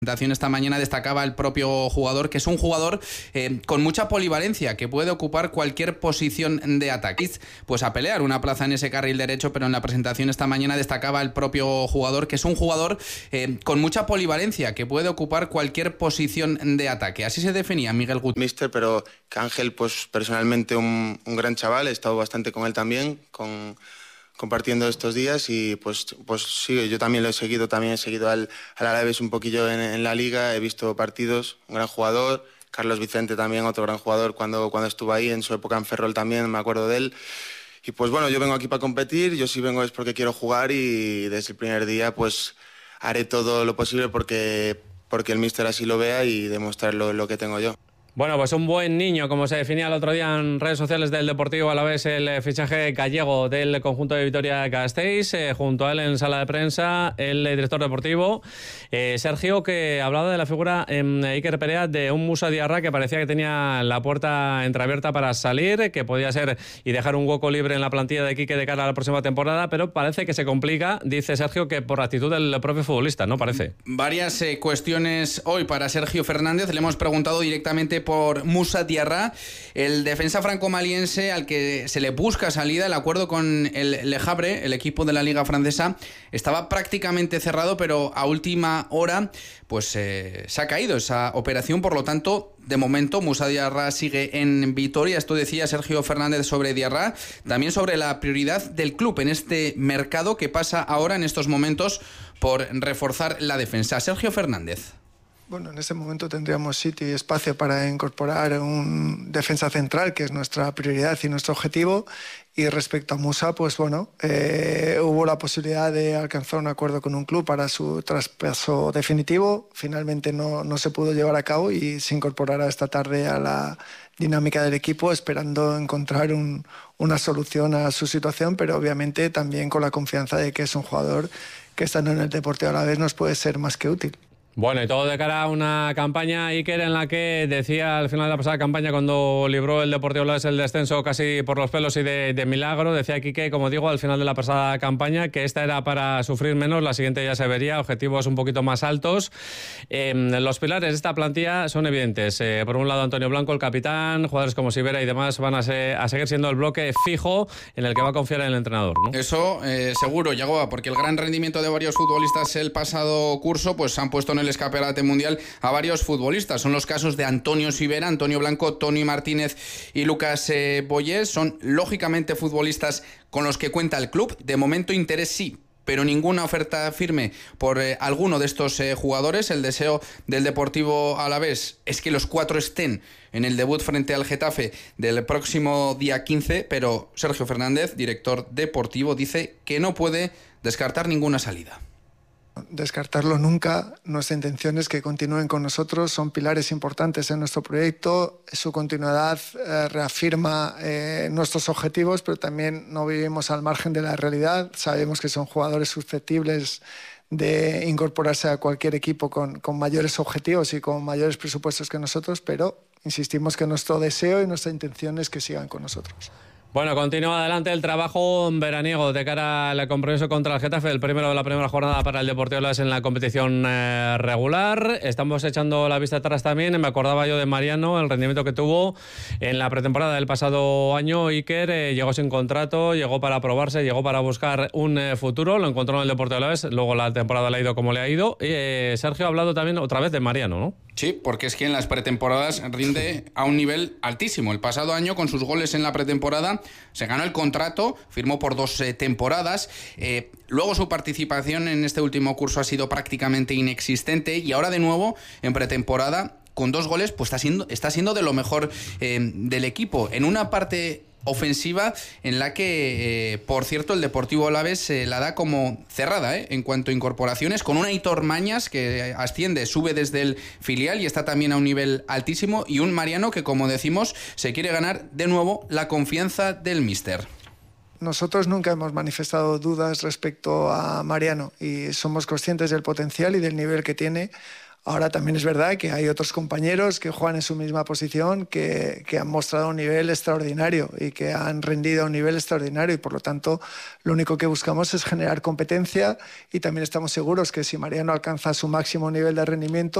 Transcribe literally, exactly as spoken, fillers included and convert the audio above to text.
Esta mañana destacaba el propio jugador que es un jugador eh, con mucha polivalencia, que puede ocupar cualquier posición de ataque, pues a pelear una plaza en ese carril derecho. Pero en la presentación esta mañana destacaba el propio jugador que es un jugador eh, con mucha polivalencia, que puede ocupar cualquier posición de ataque. Así se definía Miguel Gutiérrez. Mister, pero que Ángel, pues personalmente un, un gran chaval, he estado bastante con él también, con... compartiendo estos días y pues, pues sí, yo también lo he seguido, también he seguido al, al Alavés un poquillo en, en la Liga, he visto partidos, un gran jugador, Carlos Vicente también, otro gran jugador cuando, cuando estuvo ahí, en su época en Ferrol también, me acuerdo de él. Y pues bueno, yo vengo aquí para competir, yo sí vengo es porque quiero jugar y desde el primer día pues haré todo lo posible porque, porque el míster así lo vea y demostrar lo, lo que tengo yo. Bueno, pues un buen niño, como se definía el otro día en redes sociales del Deportivo Alavés, el fichaje gallego del conjunto de Vitoria-Gasteiz, eh, junto a él en sala de prensa, el director deportivo, eh, Sergio, que hablaba de la figura en eh, Iker Perea de un Moussa Diarra que parecía que tenía la puerta entreabierta para salir, que podía ser y dejar un hueco libre en la plantilla de Quique de cara a la próxima temporada, pero parece que se complica, dice Sergio, que por la actitud del propio futbolista, ¿no? Parece. Varias eh, cuestiones hoy para Sergio Fernández. Le hemos preguntado directamente por Moussa Diarra, el defensa franco-maliense al que se le busca salida. El acuerdo con el Le Havre, el equipo de la Liga Francesa, estaba prácticamente cerrado, pero a última hora pues eh, se ha caído esa operación. Por lo tanto, de momento Moussa Diarra sigue en Vitoria. Esto decía Sergio Fernández sobre Diarra, también sobre la prioridad del club en este mercado que pasa ahora en estos momentos por reforzar la defensa. Sergio Fernández. Bueno, en este momento tendríamos sitio y espacio para incorporar un defensa central, que es nuestra prioridad y nuestro objetivo. Y respecto a Moussa, pues bueno, eh, hubo la posibilidad de alcanzar un acuerdo con un club para su traspaso definitivo. Finalmente no, no se pudo llevar a cabo y se incorporará esta tarde a la dinámica del equipo, esperando encontrar un, una solución a su situación, pero obviamente también con la confianza de que es un jugador que, estando en el Deportivo Alavés, nos puede ser más que útil. Bueno, y todo de cara a una campaña, Iker, en la que decía al final de la pasada campaña, cuando libró el Deportivo Alavés el descenso casi por los pelos y de, de milagro, decía Quique, como digo, al final de la pasada campaña, que esta era para sufrir menos, la siguiente ya se vería, objetivos un poquito más altos. Eh, los pilares de esta plantilla son evidentes. Eh, por un lado, Antonio Blanco, el capitán, jugadores como Sivera y demás van a, ser, a seguir siendo el bloque fijo en el que va a confiar el entrenador, ¿no? Eso eh, seguro, Yagoa, porque el gran rendimiento de varios futbolistas el pasado curso pues han puesto en el escaparate mundial a varios futbolistas. Son los casos de Antonio Sivera, Antonio Blanco, Toni Martínez y Lucas eh, Boyés. Son lógicamente futbolistas con los que cuenta el club. De momento interés sí, pero ninguna oferta firme por eh, alguno de estos eh, jugadores. El deseo del Deportivo Alavés es que los cuatro estén en el debut frente al Getafe del próximo día quince, pero Sergio Fernández, director deportivo, dice que no puede descartar ninguna salida. Descartarlo nunca. Nuestra intención es que continúen con nosotros, son pilares importantes en nuestro proyecto. Su continuidad eh, reafirma eh, nuestros objetivos, pero también no vivimos al margen de la realidad. Sabemos que son jugadores susceptibles de incorporarse a cualquier equipo con, con mayores objetivos y con mayores presupuestos que nosotros, pero insistimos que nuestro deseo y nuestra intención es que sigan con nosotros. Bueno, continúa adelante el trabajo veraniego de cara al compromiso contra el Getafe, el primero de la primera jornada para el Deportivo Alavés en la competición eh, regular. Estamos echando la vista atrás también. Me acordaba yo de Mariano, el rendimiento que tuvo en la pretemporada del pasado año. Iker eh, llegó sin contrato, llegó para probarse, llegó para buscar un eh, futuro. Lo encontró en el Deportivo Alavés. Luego la temporada le ha ido como le ha ido. Y, eh, Sergio ha hablado también otra vez de Mariano, ¿no? Sí, porque es que en las pretemporadas rinde a un nivel altísimo. El pasado año, con sus goles en la pretemporada, se ganó el contrato, firmó por dos eh, temporadas. Eh, luego su participación en este último curso ha sido prácticamente inexistente y ahora de nuevo en pretemporada con dos goles pues está siendo, está siendo de lo mejor eh, del equipo. En una parte ofensiva en la que, eh, por cierto, el Deportivo Alavés eh, la da como cerrada eh, en cuanto a incorporaciones, con un Aitor Mañas que asciende, sube desde el filial y está también a un nivel altísimo, y un Mariano que, como decimos, se quiere ganar de nuevo la confianza del míster. Nosotros nunca hemos manifestado dudas respecto a Mariano y somos conscientes del potencial y del nivel que tiene. Ahora también es verdad que hay otros compañeros que juegan en su misma posición que, que han mostrado un nivel extraordinario y que han rendido a un nivel extraordinario y por lo tanto lo único que buscamos es generar competencia y también estamos seguros que si Mariano alcanza su máximo nivel de rendimiento